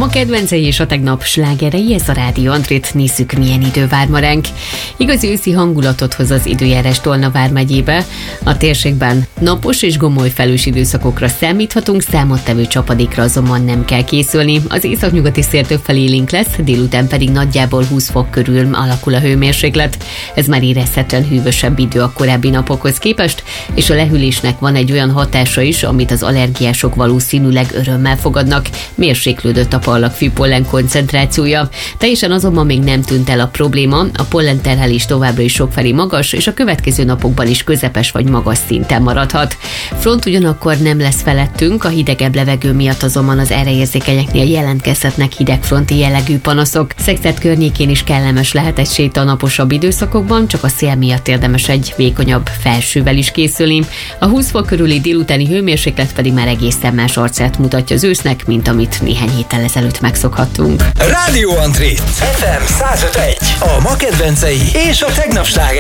Ma kedvencei és a tegnap slágerei, ez a Rádió Andrét, nézzük milyen idő vár ma ránk. Igazi őszi hangulatot hoz az időjárás Tolna vármegyébe. A térségben napos és gomoly felhős időszakokra számíthatunk, számottevő csapadékra azonban nem kell készülni. Az északnyugati szél többfelé élénk lesz, délután pedig nagyjából 20 fok körül alakul a hőmérséklet. Ez már érezhetően hűvösebb idő a korábbi napokhoz képest, és a lehűlésnek van egy olyan hatása is, amit az allergiások valószínűleg örömmel fogadnak. Mérséklődött a parlagfű pollen koncentrációja. Teljesen azonban még nem tűnt el a probléma, a pollenterhelés továbbra is sokfelé magas, és a következő napokban is közepes vagy magas szinten maradhat. Front ugyanakkor nem lesz felettünk, a hidegebb levegő miatt azonban az erre érzékenyeknél jelentkezhetnek hidegfronti jellegű panaszok. Szexet környékén is kellemes lehet egy séta a naposabb időszakokban, csak a szél miatt érdemes egy vékonyabb felsővel is készülni. A 20 fok körüli délutáni hőmérséklet pedig már egészen más arcát mutatja az ősznek, mint amit néhány héttel ezelőtt megszokhattunk. Rádió André, FM 105.1, a ma kedvencei és a tegnap slágerei.